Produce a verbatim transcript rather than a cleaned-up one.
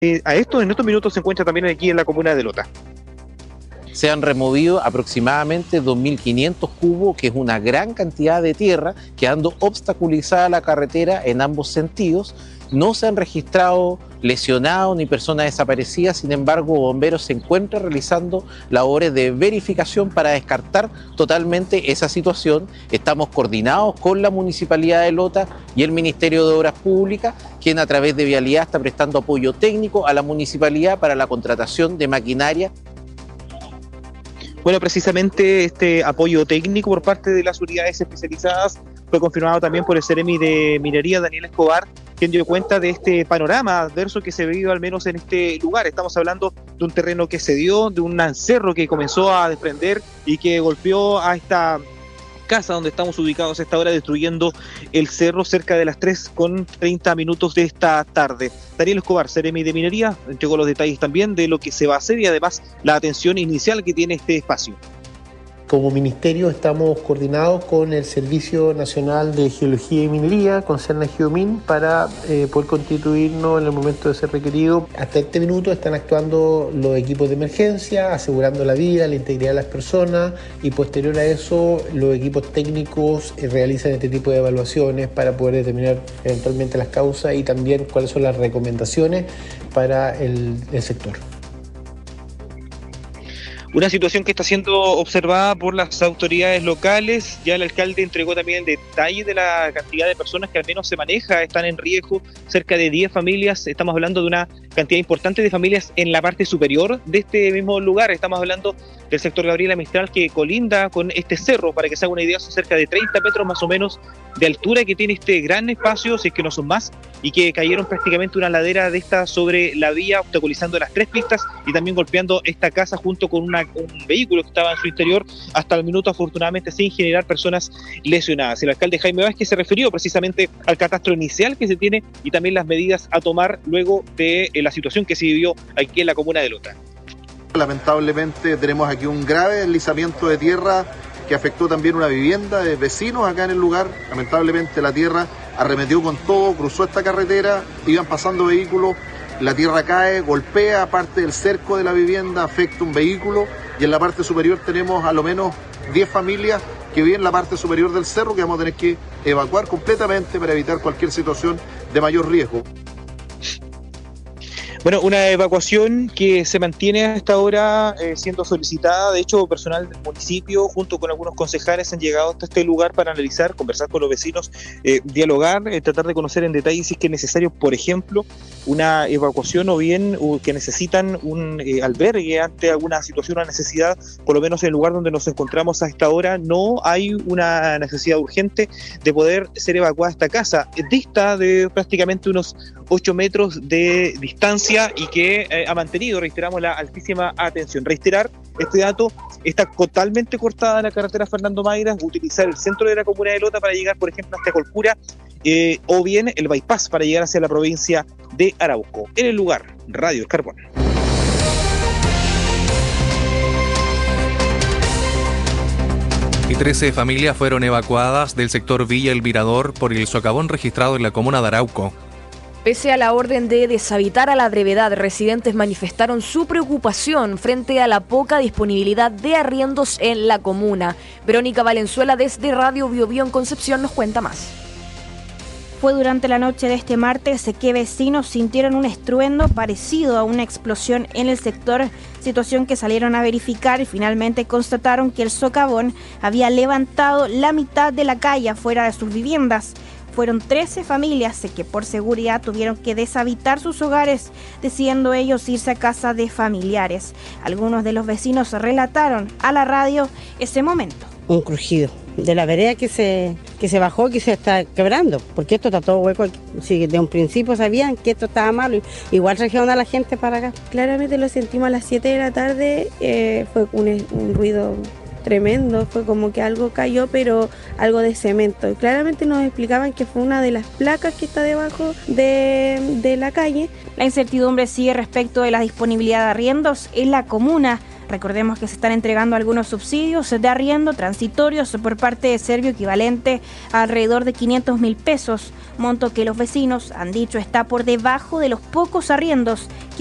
eh, a esto en estos minutos se encuentra también aquí en la comuna de Lota. Se han removido aproximadamente dos mil quinientos cubos, que es una gran cantidad de tierra, quedando obstaculizada la carretera en ambos sentidos. No se han registrado lesionados ni personas desaparecidas, sin embargo, bomberos se encuentran realizando labores de verificación para descartar totalmente esa situación. Estamos coordinados con la Municipalidad de Lota y el Ministerio de Obras Públicas, quien a través de Vialidad está prestando apoyo técnico a la Municipalidad para la contratación de maquinaria. Bueno, precisamente este apoyo técnico por parte de las unidades especializadas fue confirmado también por el Seremi de Minería, Daniel Escobar, quien dio cuenta de este panorama adverso que se vivió al menos en este lugar. Estamos hablando de un terreno que se dio, de un cerro que comenzó a desprender y que golpeó a esta casa donde estamos ubicados a esta hora, destruyendo el cerro cerca de las tres con treinta minutos de esta tarde. Daniel Escobar, Seremi de Minería, entregó los detalles también de lo que se va a hacer y además la atención inicial que tiene este espacio. Como ministerio estamos coordinados con el Servicio Nacional de Geología y Minería, con Cerna Geomin, para eh, poder constituirnos en el momento de ser requerido. Hasta este minuto están actuando los equipos de emergencia, asegurando la vida, la integridad de las personas, y posterior a eso los equipos técnicos eh, realizan este tipo de evaluaciones para poder determinar eventualmente las causas y también cuáles son las recomendaciones para el, el sector. Una situación que está siendo observada por las autoridades locales. Ya el alcalde entregó también detalles de la cantidad de personas que al menos se maneja, están en riesgo, cerca de diez familias. Estamos hablando de una cantidad importante de familias en la parte superior de este mismo lugar. Estamos hablando del sector Gabriela Mistral, que colinda con este cerro. Para que se haga una idea, son cerca de treinta metros más o menos de altura que tiene este gran espacio, si es que no son más, y que cayeron prácticamente una ladera de esta sobre la vía, obstaculizando las tres pistas y también golpeando esta casa junto con una un vehículo que estaba en su interior, hasta el minuto afortunadamente sin generar personas lesionadas. El alcalde Jaime Vázquez se refirió precisamente al catastro inicial que se tiene y también las medidas a tomar luego de eh, la situación que se vivió aquí en la comuna de Lota. Lamentablemente tenemos aquí un grave deslizamiento de tierra que afectó también una vivienda de vecinos acá en el lugar. Lamentablemente la tierra arremetió con todo, cruzó esta carretera, iban pasando vehículos, la tierra cae, golpea parte del cerco de la vivienda, afecta un vehículo, y en la parte superior tenemos a lo menos diez familias que viven en la parte superior del cerro, que vamos a tener que evacuar completamente para evitar cualquier situación de mayor riesgo. Bueno, una evacuación que se mantiene hasta ahora eh, siendo solicitada. De hecho, personal del municipio junto con algunos concejales han llegado hasta este lugar para analizar, conversar con los vecinos, eh, dialogar, eh, tratar de conocer en detalle si es que es necesario, por ejemplo, una evacuación o bien uh, que necesitan un eh, albergue ante alguna situación o necesidad. Por lo menos en el lugar donde nos encontramos a esta hora no hay una necesidad urgente de poder ser evacuada esta casa. Dista de prácticamente unos ocho metros de distancia y que eh, ha mantenido, reiteramos, la altísima atención. Reiterar este dato, está totalmente cortada la carretera Fernando Mayras, utilizar el centro de la comuna de Lota para llegar, por ejemplo, hasta Colcura, eh, o bien el bypass para llegar hacia la provincia de Arauco. En el lugar, Radio Carbón. Y trece familias fueron evacuadas del sector Villa El Mirador por el socavón registrado en la comuna de Arauco. Pese a la orden de deshabitar a la brevedad, residentes manifestaron su preocupación frente a la poca disponibilidad de arriendos en la comuna. Verónica Valenzuela desde Radio Biobío en Concepción nos cuenta más. Fue durante la noche de este martes que vecinos sintieron un estruendo parecido a una explosión en el sector, situación que salieron a verificar y finalmente constataron que el socavón había levantado la mitad de la calle afuera de sus viviendas. Fueron trece familias que por seguridad tuvieron que deshabitar sus hogares, decidiendo ellos irse a casa de familiares. Algunos de los vecinos relataron a la radio ese momento. Un crujido de la vereda que se, que se bajó, que se está quebrando, porque esto está todo hueco. Si de un principio sabían que esto estaba malo, igual trajeron a la gente para acá. Claramente lo sentimos a las siete de la tarde, eh, fue un, un ruido tremendo, fue como que algo cayó, pero algo de cemento. Y claramente nos explicaban que fue una de las placas que está debajo de, de la calle. La incertidumbre sigue respecto de la disponibilidad de arriendos en la comuna. Recordemos que se están entregando algunos subsidios de arriendo transitorios por parte de Servio equivalente a alrededor de quinientos mil pesos, monto que los vecinos han dicho está por debajo de los pocos arriendos que